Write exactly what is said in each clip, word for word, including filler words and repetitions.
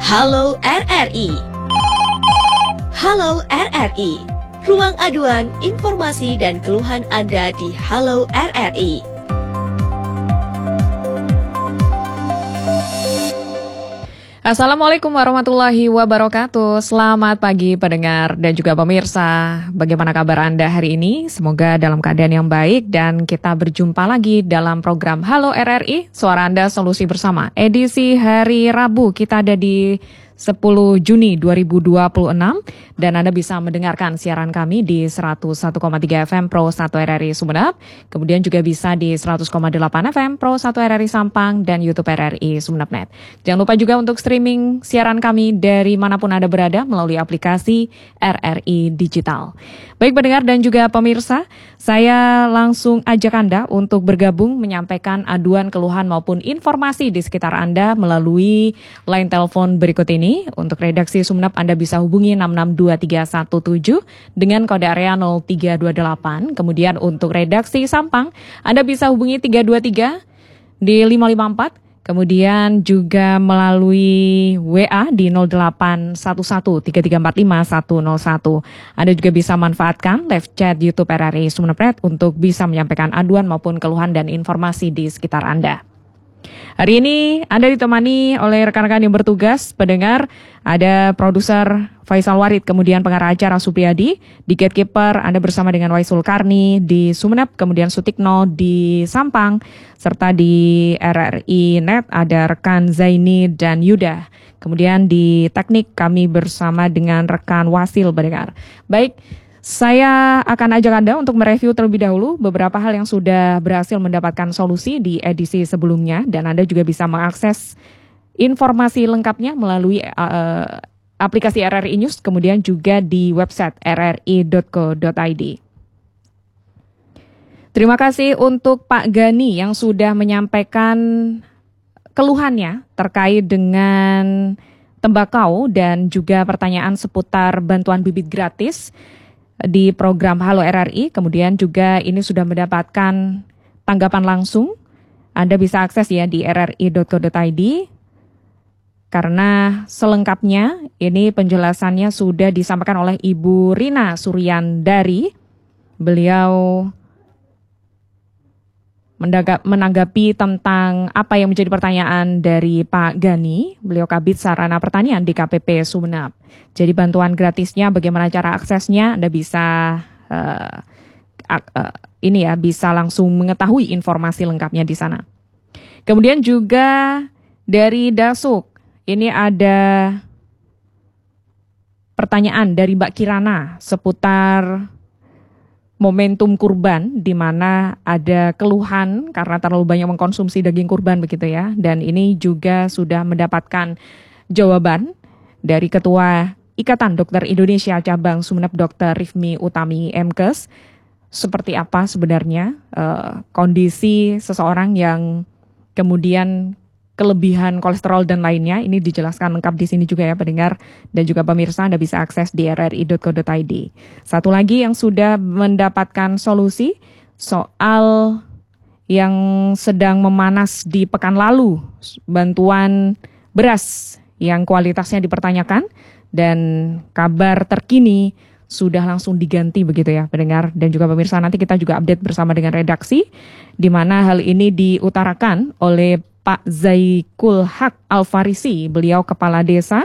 Halo R R I. Halo R R I. Ruang aduan, informasi dan keluhan Anda di Halo R R I. Assalamualaikum warahmatullahi wabarakatuh. Selamat pagi pendengar dan juga pemirsa. Bagaimana kabar Anda hari ini? Semoga dalam keadaan yang baik dan kita berjumpa lagi dalam program Halo R R I, Suara Anda Solusi Bersama. Edisi hari Rabu, kita ada di sepuluh Juni dua ribu dua puluh enam dan Anda bisa mendengarkan siaran kami di seratus satu koma tiga F M Pro satu R R I Sumeneb, kemudian juga bisa di seratus koma delapan F M Pro satu R R I Sampang dan YouTube R R I Sumeneb Net. Jangan lupa juga untuk streaming siaran kami dari manapun Anda berada melalui aplikasi R R I Digital. Baik pendengar dan juga pemirsa, saya langsung ajak Anda untuk bergabung menyampaikan aduan, keluhan maupun informasi di sekitar Anda melalui line telepon berikut ini. Untuk redaksi Sumeneb Anda bisa hubungi enam enam dua tiga satu tujuh dengan kode area nol tiga dua delapan. Kemudian untuk redaksi Sampang Anda bisa hubungi tiga dua tiga di lima lima empat. Kemudian juga melalui W A di nol delapan satu satu tiga tiga empat lima satu nol satu. Anda juga bisa manfaatkan live chat YouTube R R I Sumeneb Red untuk bisa menyampaikan aduan maupun keluhan dan informasi di sekitar Anda. Hari ini Anda ditemani oleh rekan-rekan yang bertugas, pendengar, ada produser Faisal Warid, kemudian pengarah acara Supriyadi, di Gatekeeper Anda bersama dengan Waisul Karni di Sumeneb, kemudian Sutikno di Sampang, serta di R R I Net ada rekan Zaini dan Yuda. Kemudian di teknik kami bersama dengan rekan Wasil, pendengar. Baik, saya akan ajak Anda untuk mereview terlebih dahulu beberapa hal yang sudah berhasil mendapatkan solusi di edisi sebelumnya dan Anda juga bisa mengakses informasi lengkapnya melalui uh, aplikasi R R I News, kemudian juga di website r r i dot co dot i d. Terima kasih untuk Pak Gani yang sudah menyampaikan keluhannya terkait dengan tembakau dan juga pertanyaan seputar bantuan bibit gratis di program Halo R R I. Kemudian juga ini sudah mendapatkan tanggapan langsung. Anda bisa akses ya di r r i dot co dot i d. Karena selengkapnya ini penjelasannya sudah disampaikan oleh Ibu Rina Suryandari. Beliau menanggapi tentang apa yang menjadi pertanyaan dari Pak Gani. Beliau Kabid Sarana Pertanian di K P P Sumeneb. Jadi bantuan gratisnya, bagaimana cara aksesnya, Anda bisa uh, uh, ini ya bisa langsung mengetahui informasi lengkapnya di sana. Kemudian juga dari Dasuk, ini ada pertanyaan dari Mbak Kirana seputar momentum kurban, di mana ada keluhan karena terlalu banyak mengkonsumsi daging kurban begitu ya. Dan ini juga sudah mendapatkan jawaban dari Ketua Ikatan Dokter Indonesia Cabang Sumeneb Dokter Rifmi Utami M Kes. Seperti apa sebenarnya uh, kondisi seseorang yang kemudian kelebihan kolesterol dan lainnya, ini dijelaskan lengkap di sini juga ya pendengar dan juga pemirsa. Anda bisa akses di r r i dot co dot i d. Satu lagi yang sudah mendapatkan solusi soal yang sedang memanas di pekan lalu, bantuan beras yang kualitasnya dipertanyakan dan kabar terkini sudah langsung diganti begitu ya pendengar dan juga pemirsa. Nanti kita juga update bersama dengan redaksi di mana hal ini diutarakan oleh Pak Zaikul Haq Al-Farisi, beliau Kepala Desa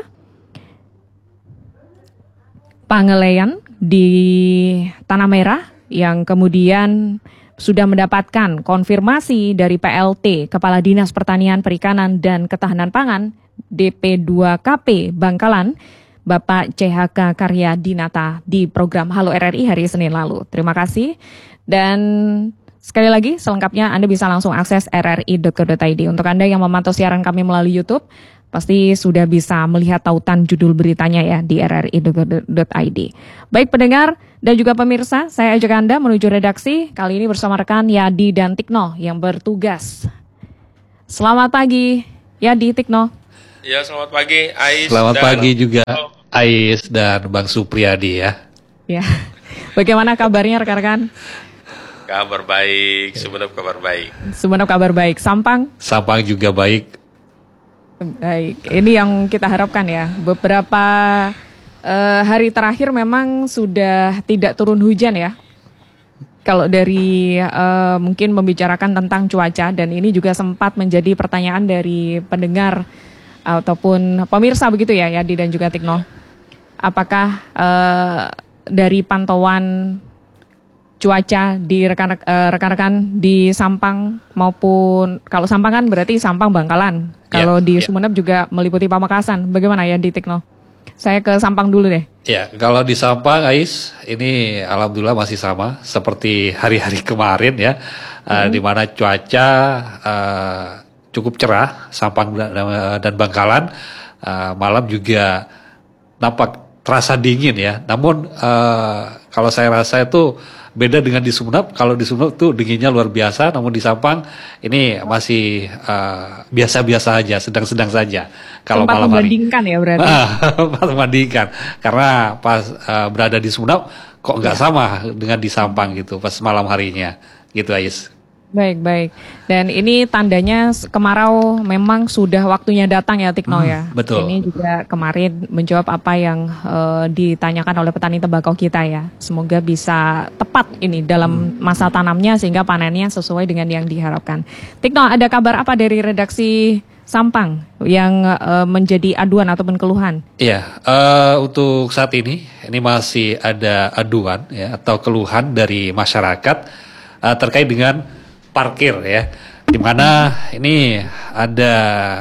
Pangeleyan di Tanah Merah yang kemudian sudah mendapatkan konfirmasi dari P L T, Kepala Dinas Pertanian, Perikanan, dan Ketahanan Pangan, D P dua K P Bangkalan, Bapak C H K Karya Dinata di program Halo R R I hari Senin lalu. Terima kasih dan sekali lagi, selengkapnya Anda bisa langsung akses r r i dot co dot i d. Untuk Anda yang memantau siaran kami melalui YouTube, pasti sudah bisa melihat tautan judul beritanya ya di r r i dot co dot i d. Baik pendengar dan juga pemirsa, saya ajak Anda menuju redaksi. Kali ini bersama rekan Yadi dan Tikno yang bertugas. Selamat pagi, Yadi, Tikno. Ya, selamat pagi, Ais. Selamat dan... pagi juga, Ais dan Bang Supriyadi ya. Ya, bagaimana kabarnya rekan-rekan? Kabar baik, Sumeneb kabar baik. Sumeneb kabar baik, Sampang? Sampang juga baik. Baik, ini yang kita harapkan ya. Beberapa uh, hari terakhir memang sudah tidak turun hujan ya. Kalau dari uh, mungkin membicarakan tentang cuaca, dan ini juga sempat menjadi pertanyaan dari pendengar ataupun pemirsa begitu ya, Yadi dan juga Tikno. Apakah uh, dari pantauan cuaca di rekan, uh, rekan-rekan di Sampang maupun, kalau Sampang kan berarti Sampang Bangkalan, kalau Ya, di ya. Sumeneb juga meliputi Pamekasan, bagaimana ya di Tikno? Saya ke Sampang dulu deh. Ya, kalau di Sampang, Ais, ini alhamdulillah masih sama seperti hari-hari kemarin ya, uh, di mana cuaca uh, cukup cerah, Sampang dan, dan Bangkalan, uh, malam juga nampak terasa dingin ya. Namun uh, kalau saya rasa itu beda dengan di Sumeneb. Kalau di Sumeneb tuh dinginnya luar biasa, namun di Sampang ini masih uh, biasa-biasa aja, sedang-sedang saja. Kalau Sempat malam hari. membandingkan ya berarti. Sempat membandingkan, karena pas uh, berada di Sumeneb kok nggak sama dengan di Sampang gitu, pas malam harinya, gitu Ais. Baik, baik. Dan ini tandanya kemarau memang sudah waktunya datang ya Tikno Hmm, ya. betul. Ini juga kemarin menjawab apa yang uh, ditanyakan oleh petani tembakau kita ya. Semoga bisa tepat ini dalam masa tanamnya sehingga panennya sesuai dengan yang diharapkan. Tikno, ada kabar apa dari redaksi Sampang yang uh, menjadi aduan ataupun keluhan? Iya, eh, untuk saat ini ini masih ada aduan ya atau keluhan dari masyarakat eh, terkait dengan parkir ya, di mana ini ada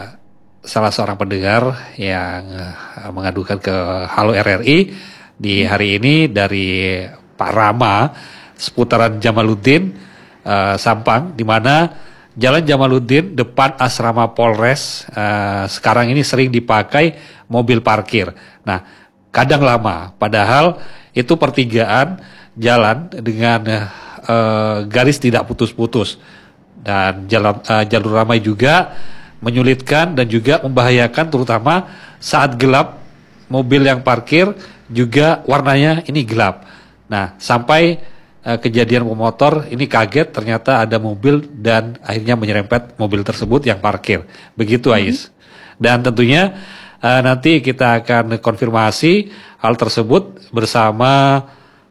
salah seorang pendengar yang eh, mengadukan ke Halo R R I di hari ini dari Pak Rama seputaran Jamaluddin eh, Sampang, di mana Jalan Jamaluddin depan asrama Polres eh, sekarang ini sering dipakai mobil parkir. Nah, kadang lama, padahal itu pertigaan jalan dengan eh, garis tidak putus-putus, dan jalan eh, jalur ramai juga menyulitkan dan juga membahayakan, terutama saat gelap. Mobil yang parkir juga warnanya ini gelap. Nah, sampai eh, kejadian pemotor ini kaget ternyata ada mobil dan akhirnya menyerempet mobil tersebut yang parkir. Begitu Ais. Dan tentunya eh, nanti kita akan konfirmasi hal tersebut bersama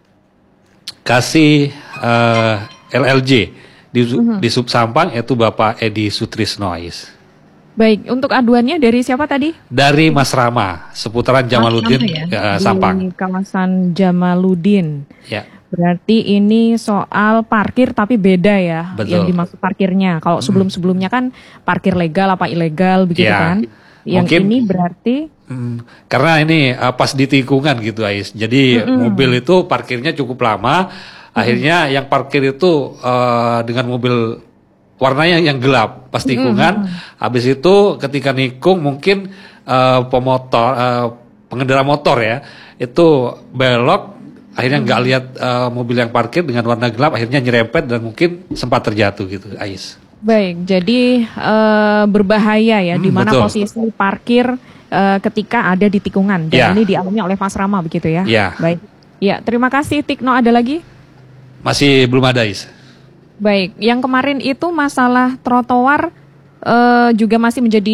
Kasih eh, L L J di, di Sub Sampang, yaitu Bapak Edi Sutrisno Ais. Baik, untuk aduannya dari siapa tadi? Dari Mas Rama seputaran Jamaluddin Mas Rama ya? eh, Sampang. Di kawasan Jamaluddin. Ya. Berarti ini soal parkir tapi beda ya. Betul. Yang dimaksud parkirnya. Kalau sebelum-sebelumnya kan parkir legal apa ilegal begitu Ya. kan. Yang Mungkin- ini berarti Hmm, karena ini uh, pas di tikungan gitu Ais. Jadi mobil itu parkirnya cukup lama. Akhirnya yang parkir itu uh, dengan mobil warnanya yang gelap pas tikungan. Habis itu ketika nikung mungkin uh, pemotor uh, pengendara motor ya itu belok, akhirnya nggak lihat uh, mobil yang parkir dengan warna gelap, akhirnya nyerempet dan mungkin sempat terjatuh gitu Ais. baik. Jadi eh, berbahaya ya Hmm, di mana betul. posisi parkir eh, ketika ada di tikungan. Dan Ya. ini dialami oleh Mas Rama begitu ya. Ya. Baik. Ya, terima kasih Tikno. Ada lagi? Masih belum ada Ais. Baik, yang kemarin itu masalah trotoar eh, juga masih menjadi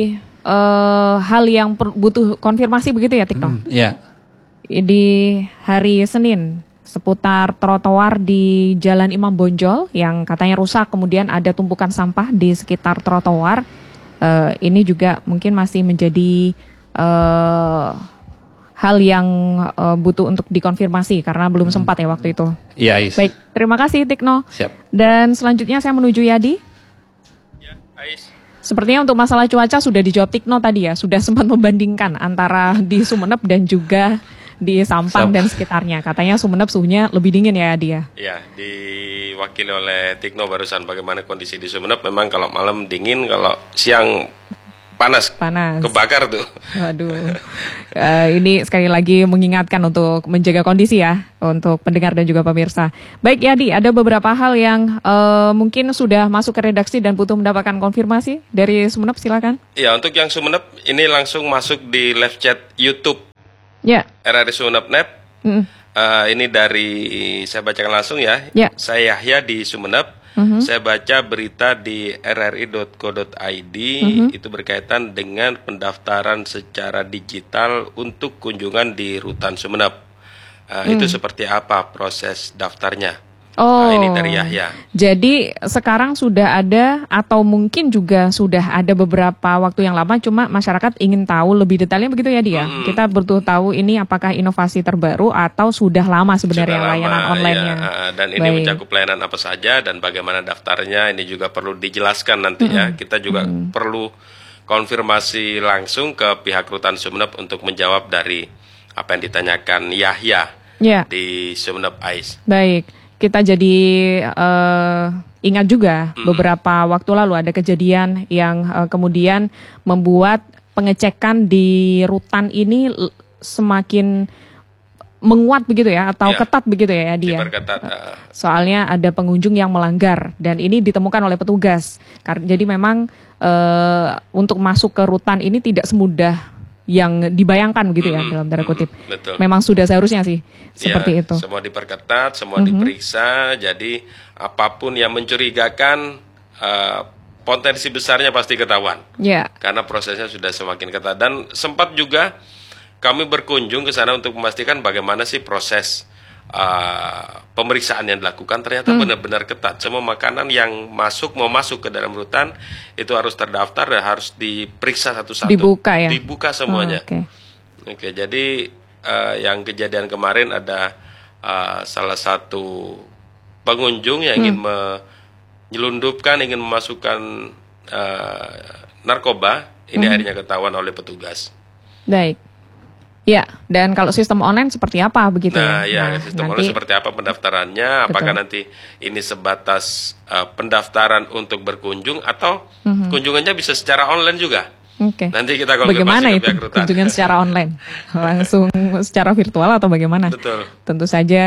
eh, hal yang per- butuh konfirmasi begitu ya Tikno? Hmm, ya. Di hari Senin seputar trotoar di Jalan Imam Bonjol yang katanya rusak, kemudian ada tumpukan sampah di sekitar trotoar. Eh, ini juga mungkin masih menjadi eh, hal yang eh, butuh untuk dikonfirmasi karena belum sempat ya waktu itu. Iya Ais. Baik, terima kasih Tikno. Siap. Dan selanjutnya saya menuju Yadi. Ya, Ais. Sepertinya untuk masalah cuaca sudah dijawab Tikno tadi ya, sudah sempat membandingkan antara di Sumeneb dan juga di Sampang Sam- dan sekitarnya. Katanya Sumeneb suhunya lebih dingin ya Yadi ya. Ya, diwakili oleh Tikno barusan bagaimana kondisi di Sumeneb. Memang kalau malam dingin, kalau siang panas, Panas. kebakar tuh. Waduh, Eh, ini sekali lagi mengingatkan untuk menjaga kondisi ya, untuk pendengar dan juga pemirsa. Baik Yadi, ada beberapa hal yang eh, mungkin sudah masuk ke redaksi dan butuh mendapatkan konfirmasi dari Sumeneb, silakan. Ya, untuk yang Sumeneb ini langsung masuk di live chat YouTube Ya, R R I Sumeneb Net. Mm. Eh, ini dari saya bacakan langsung ya. Ya. Saya Yahya di Sumeneb. mm-hmm. saya baca berita di r r i dot co dot i d mm-hmm. itu berkaitan dengan pendaftaran secara digital untuk kunjungan di Rutan Sumeneb. Uh, mm. Itu seperti apa proses daftarnya? Oh, nah, ini dari Yahya. Jadi sekarang sudah ada atau mungkin juga sudah ada beberapa waktu yang lama, cuma masyarakat ingin tahu lebih detailnya begitu ya dia. Hmm. Kita butuh tahu ini apakah inovasi terbaru atau sudah lama sebenarnya sudah layanan lama, online-nya. Ya. Dan ini Baik. mencakup layanan apa saja dan bagaimana daftarnya, ini juga perlu dijelaskan nantinya. Hmm. Kita juga hmm. perlu konfirmasi langsung ke pihak Rutan Sumeneb untuk menjawab dari apa yang ditanyakan Yahya ya. di Sumeneb A I S. Baik. Kita jadi uh, ingat juga mm-hmm. beberapa waktu lalu ada kejadian yang uh, kemudian membuat pengecekan di rutan ini semakin menguat begitu ya, atau ya, ketat begitu ya dia. Diperketat, uh. Soalnya ada pengunjung yang melanggar dan ini ditemukan oleh petugas. Jadi memang uh, untuk masuk ke rutan ini tidak semudah yang dibayangkan gitu ya, mm-hmm. dalam tanda kutip. Betul. Memang sudah seharusnya sih seperti ya, itu. Semua diperketat, semua mm-hmm. diperiksa. Jadi apapun yang mencurigakan, uh, potensi besarnya pasti ketahuan. Yeah. Karena prosesnya sudah semakin ketat. Dan sempat juga kami berkunjung ke sana untuk memastikan bagaimana sih proses Uh, pemeriksaan yang dilakukan. Ternyata hmm. benar-benar ketat. Semua makanan yang masuk mau masuk ke dalam rutan itu harus terdaftar dan harus diperiksa satu-satu. Dibuka ya. Dibuka semuanya. Oh, Oke. Okay. Okay, jadi uh, yang kejadian kemarin ada uh, salah satu pengunjung yang hmm. ingin menyelundupkan, ingin memasukkan uh, narkoba. Ini hmm. akhirnya ketahuan oleh petugas. Baik. Ya, dan kalau sistem online seperti apa begitu nah, ya? Nah, ya, sistem online seperti apa pendaftarannya? Apakah betul. nanti ini sebatas uh, pendaftaran untuk berkunjung atau mm-hmm. kunjungannya bisa secara online juga? Oke. Okay. Nanti kita konfirmasi bagaimana ke itu pihak rutan. kunjungan secara online? Langsung secara virtual atau bagaimana? Betul. Tentu saja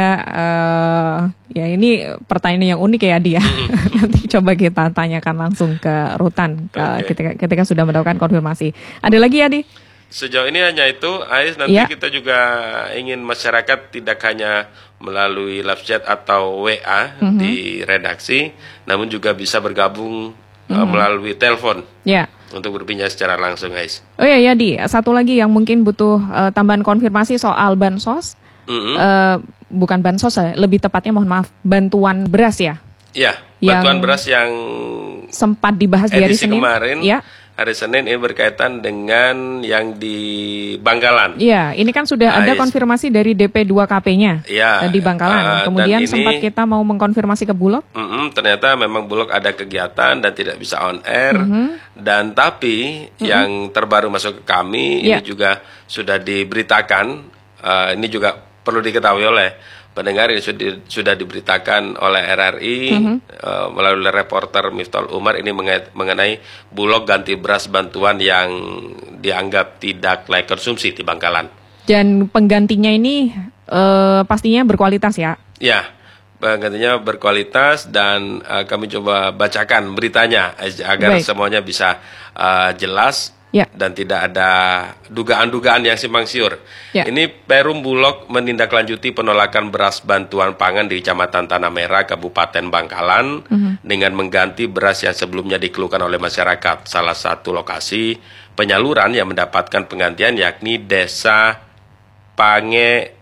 uh, ya ini pertanyaan yang unik ya dia. Mm-hmm. Nanti coba kita tanyakan langsung ke rutan ke, okay. ketika ketika sudah mendapatkan konfirmasi. Ada lagi ya, Di? Sejauh ini hanya itu, Ais. Nanti ya. kita juga ingin masyarakat tidak hanya melalui live chat atau W A mm-hmm. di redaksi, namun juga bisa bergabung mm-hmm. uh, melalui telepon ya. untuk berbincang secara langsung, Ais. Oh ya, ya Di, satu lagi yang mungkin butuh uh, tambahan konfirmasi soal bansos, mm-hmm. uh, bukan bansos, ya, lebih tepatnya mohon maaf, bantuan beras ya? Ya, bantuan yang beras yang sempat dibahas di hari Senin kemarin. Ya. Hari Senin ini berkaitan dengan yang di Bangkalan. Iya, ini kan sudah nah, ada konfirmasi dari D P dua K P-nya ya, di Bangkalan. Uh, Kemudian ini, sempat kita mau mengkonfirmasi ke Bulog. Mm-mm, ternyata memang Bulog ada kegiatan dan tidak bisa on air. Mm-hmm. Dan tapi mm-hmm. yang terbaru masuk ke kami yeah. ini juga sudah diberitakan. Uh, ini juga perlu diketahui oleh pendengar, ini sudah, sudah diberitakan oleh R R I mm-hmm. uh, melalui reporter Miftahul Umar ini mengenai Bulog ganti beras bantuan yang dianggap tidak layak konsumsi di Bangkalan. Dan penggantinya ini uh, pastinya berkualitas ya? Ya, penggantinya berkualitas dan uh, kami coba bacakan beritanya agar Baik. semuanya bisa uh, jelas. Ya. Dan tidak ada dugaan-dugaan yang simpang siur. Ya. Ini Perum Bulog menindaklanjuti penolakan beras bantuan pangan di Kecamatan Tanah Merah, Kabupaten Bangkalan, uh-huh. dengan mengganti beras yang sebelumnya dikeluhkan oleh masyarakat. Salah satu lokasi penyaluran yang mendapatkan penggantian yakni Desa Pange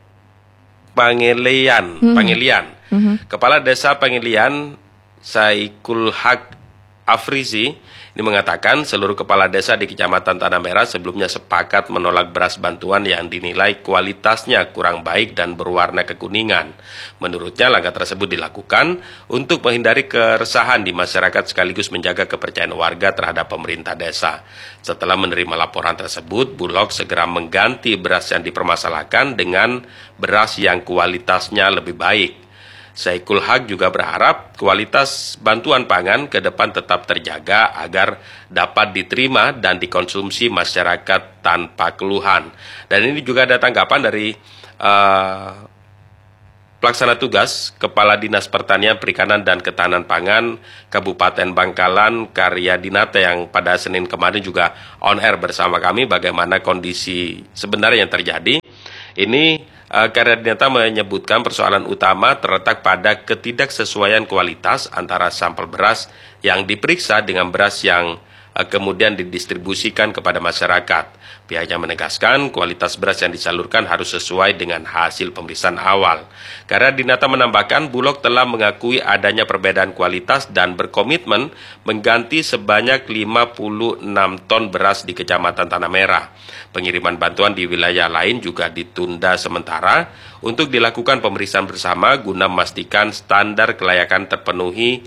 Pangelian. Uh-huh. Pangelian. Uh-huh. Kepala Desa Pangelian, Saikul Haq Afrizi, ini mengatakan seluruh kepala desa di Kecamatan Tanah Merah sebelumnya sepakat menolak beras bantuan yang dinilai kualitasnya kurang baik dan berwarna kekuningan. Menurutnya langkah tersebut dilakukan untuk menghindari keresahan di masyarakat sekaligus menjaga kepercayaan warga terhadap pemerintah desa. Setelah menerima laporan tersebut, Bulog segera mengganti beras yang dipermasalahkan dengan beras yang kualitasnya lebih baik. Saikul Haq juga berharap kualitas bantuan pangan ke depan tetap terjaga agar dapat diterima dan dikonsumsi masyarakat tanpa keluhan. Dan ini juga ada tanggapan dari uh, pelaksana tugas Kepala Dinas Pertanian, Perikanan, dan Ketahanan Pangan Kabupaten Bangkalan, Karya Dinata, yang pada Senin kemarin juga on air bersama kami bagaimana kondisi sebenarnya yang terjadi. Ini uh, Karyadinata menyebutkan persoalan utama terletak pada ketidaksesuaian kualitas antara sampel beras yang diperiksa dengan beras yang uh, kemudian didistribusikan kepada masyarakat. Pihaknya menegaskan kualitas beras yang disalurkan harus sesuai dengan hasil pemeriksaan awal. Karyadinata menambahkan Bulog telah mengakui adanya perbedaan kualitas dan berkomitmen mengganti sebanyak lima puluh enam ton beras di Kecamatan Tanah Merah. Pengiriman bantuan di wilayah lain juga ditunda sementara untuk dilakukan pemeriksaan bersama guna memastikan standar kelayakan terpenuhi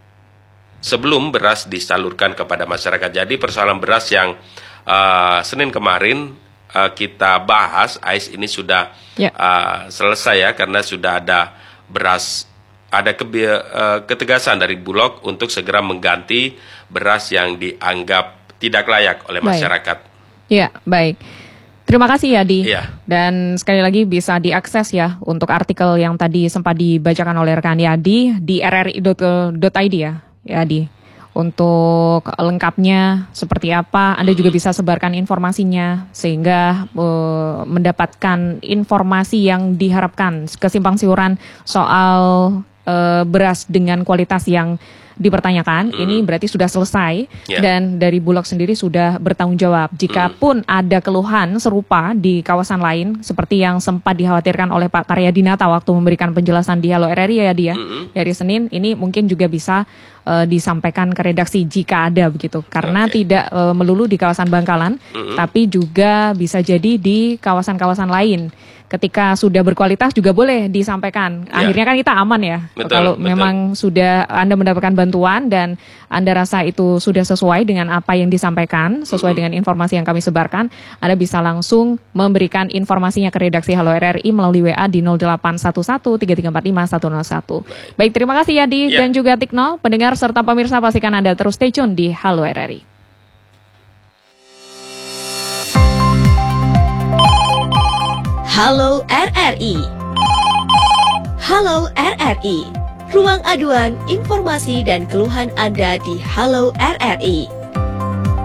sebelum beras disalurkan kepada masyarakat. Jadi persoalan beras yang Uh, Senin kemarin uh, kita bahas, Ais, ini sudah yeah. uh, selesai ya, karena sudah ada beras, ada kebi- uh, ketegasan dari Bulog untuk segera mengganti beras yang dianggap tidak layak oleh masyarakat. Ya, baik. Terima kasih ya, Di. Iya. Dan sekali lagi bisa diakses ya untuk artikel yang tadi sempat dibacakan oleh rekan Yadi di r r i dot i d ya, Yadi. Untuk lengkapnya seperti apa, Anda juga bisa sebarkan informasinya sehingga uh, mendapatkan informasi yang diharapkan, kesimpang siuran soal uh, beras dengan kualitas yang dipertanyakan, hmm. ini berarti sudah selesai yeah. dan dari Bulog sendiri sudah bertanggung jawab. Jikapun hmm. ada keluhan serupa di kawasan lain seperti yang sempat dikhawatirkan oleh Pak Karyadinata waktu memberikan penjelasan di Halo R R I ya dia hmm. dari Senin, ini mungkin juga bisa uh, disampaikan ke redaksi jika ada begitu, karena okay. tidak uh, melulu di kawasan Bangkalan, hmm. tapi juga bisa jadi di kawasan-kawasan lain. Ketika sudah berkualitas juga boleh disampaikan. Akhirnya ya. Kan kita aman ya. Betul, kalau betul. Memang sudah Anda mendapatkan bantuan dan Anda rasa itu sudah sesuai dengan apa yang disampaikan, sesuai mm-hmm. dengan informasi yang kami sebarkan, Anda bisa langsung memberikan informasinya ke redaksi Halo R R I melalui W A di nol delapan satu satu tiga tiga empat lima satu nol satu. Baik, Baik terima kasih Yadi ya. Dan juga Tikno, pendengar serta pemirsa, pastikan Anda terus stay tune di Halo R R I. Halo R R I. Halo R R I. Ruang aduan, informasi dan keluhan Anda di Halo R R I.